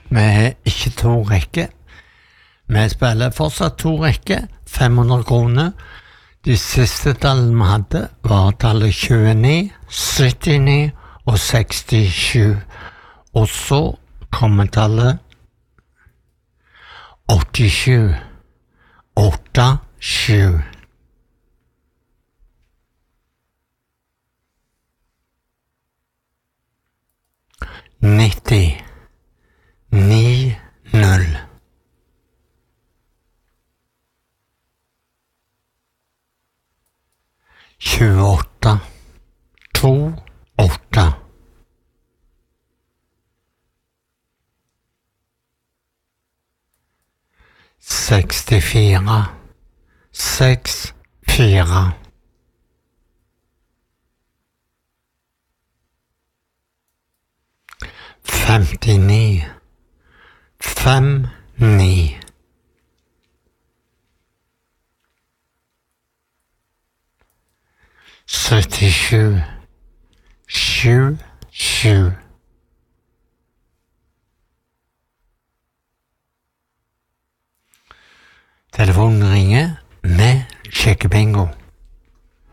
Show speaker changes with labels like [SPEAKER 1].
[SPEAKER 1] Vi har ikke to rekker. Vi spiller fortsatt to rekker, 500 kroner. De siste tallene vi hadde var tallet 29, 79 og 67. Og så kommer tallet 87, 87. Nitti, 90. Tjueåtte, 28. Sekstifire, 64. Femtini, 59. Syttisju, 77. Telefonen ringer med sjekkebingo.